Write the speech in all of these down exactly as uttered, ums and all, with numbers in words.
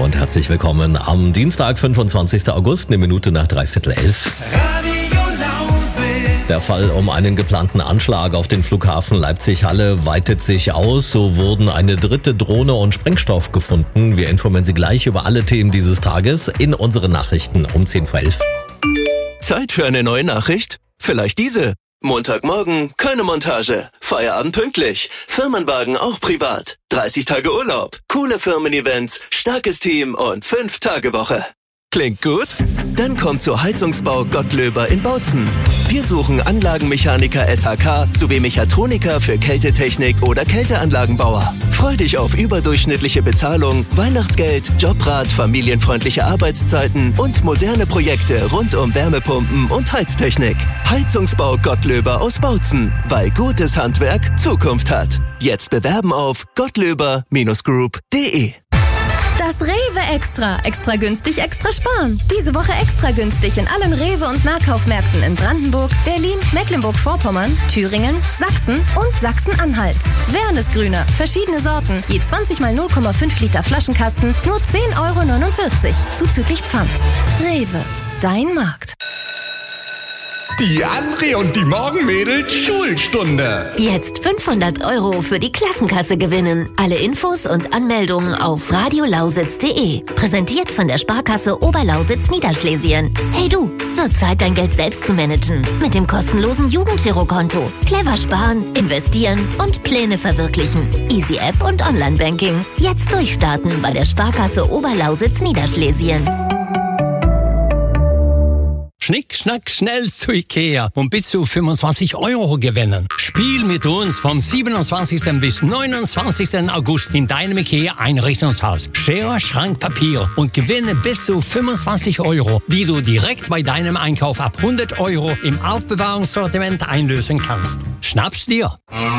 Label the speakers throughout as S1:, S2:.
S1: und herzlich willkommen am Dienstag, fünfundzwanzigsten August, eine Minute nach dreiviertel elf.
S2: Radio Lausitz.
S1: Der Fall um einen geplanten Anschlag auf den Flughafen Leipzig-Halle weitet sich aus. So wurden eine dritte Drohne und Sprengstoff gefunden. Wir informieren Sie gleich über alle Themen dieses Tages in unseren Nachrichten um zehn vor elf.
S3: Zeit für eine neue Nachricht? Vielleicht diese. Montagmorgen, keine Montage. Feierabend pünktlich. Firmenwagen auch privat. dreißig Tage Urlaub. Coole Firmen-Events, starkes Team und fünf Tage Woche. Klingt gut? Dann kommt zur Heizungsbau Gottlöber in Bautzen. Wir suchen Anlagenmechaniker S H K sowie Mechatroniker für Kältetechnik oder Kälteanlagenbauer. Freu dich auf überdurchschnittliche Bezahlung, Weihnachtsgeld, Jobrat, familienfreundliche Arbeitszeiten und moderne Projekte rund um Wärmepumpen und Heiztechnik. Heizungsbau Gottlöber aus Bautzen, weil gutes Handwerk Zukunft hat. Jetzt bewerben auf gottlöber Bindestrich group punkt de.
S4: Das Rewe Extra. Extra günstig, extra sparen. Diese Woche extra günstig in allen Rewe- und Nahkaufmärkten in Brandenburg, Berlin, Mecklenburg-Vorpommern, Thüringen, Sachsen und Sachsen-Anhalt. Wernesgrüner, verschiedene Sorten, je zwanzig mal null Komma fünf Liter Flaschenkasten, nur zehn Euro neunundvierzig, zuzüglich Pfand. Rewe, dein Markt.
S2: Die André und die Morgenmädels Schulstunde.
S5: Jetzt fünfhundert Euro für die Klassenkasse gewinnen. Alle Infos und Anmeldungen auf radiolausitz punkt de. Präsentiert von der Sparkasse Oberlausitz Niederschlesien. Hey du, wird Zeit, dein Geld selbst zu managen. Mit dem kostenlosen Jugendgirokonto. Clever sparen, investieren und Pläne verwirklichen. Easy App und Online-Banking. Jetzt durchstarten bei der Sparkasse Oberlausitz Niederschlesien.
S6: Schnick, schnack, schnell zu Ikea und bis zu fünfundzwanzig Euro gewinnen. Spiel mit uns vom siebenundzwanzigsten bis neunundzwanzigsten August in deinem Ikea-Einrichtungshaus. Schere, Schrank, Papier und gewinne bis zu fünfundzwanzig Euro, die du direkt bei deinem Einkauf ab hundert Euro im Aufbewahrungssortiment einlösen kannst. Schnapp's dir!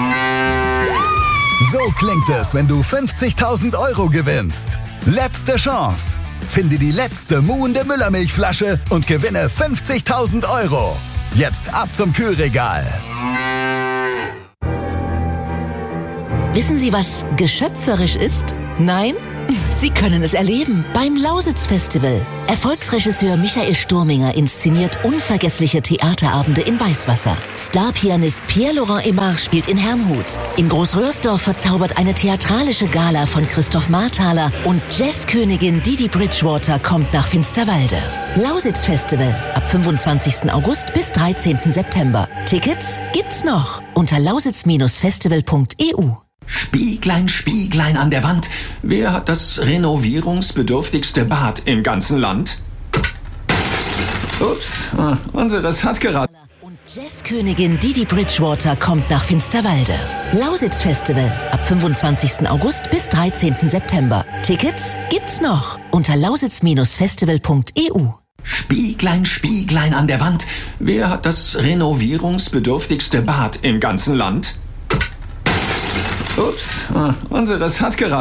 S7: So klingt es, wenn du fünfzigtausend Euro gewinnst. Letzte Chance. Finde die letzte muhende Müllermilchflasche und gewinne fünfzigtausend Euro. Jetzt ab zum Kühlregal.
S8: Wissen Sie, was geschöpferisch ist? Nein? Sie können es erleben beim Lausitz-Festival. Erfolgsregisseur Michael Sturminger inszeniert unvergessliche Theaterabende in Weißwasser. Starpianist Pierre-Laurent Aimard spielt in Herrnhut. In Großröhrsdorf verzaubert eine theatralische Gala von Christoph Marthaler und Jazzkönigin Didi Bridgewater kommt nach Finsterwalde. Lausitz-Festival ab fünfundzwanzigsten August bis dreizehnten September. Tickets gibt's noch unter lausitz Bindestrich festival punkt e u.
S9: Spieglein, Spieglein an der Wand. Wer hat das renovierungsbedürftigste Bad im ganzen Land? Ups, ah, unseres hat gerade...
S8: Und Jazzkönigin Didi Bridgewater kommt nach Finsterwalde. Lausitz-Festival ab fünfundzwanzigsten August bis dreizehnten September. Tickets gibt's noch unter lausitz Bindestrich festival punkt e u.
S9: Spieglein, Spieglein an der Wand. Wer hat das renovierungsbedürftigste Bad im ganzen Land? Ups, ah, unseres hat gerade...